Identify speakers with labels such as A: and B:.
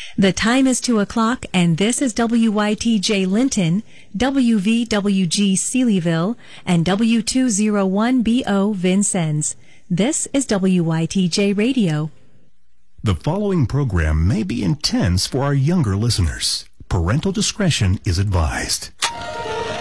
A: The time is 2 o'clock, and this is WYTJ Linton, WVWG Sealyville, and W201BO Vincennes. This is WYTJ Radio.
B: The following program may be intense for our younger listeners. Parental discretion is advised.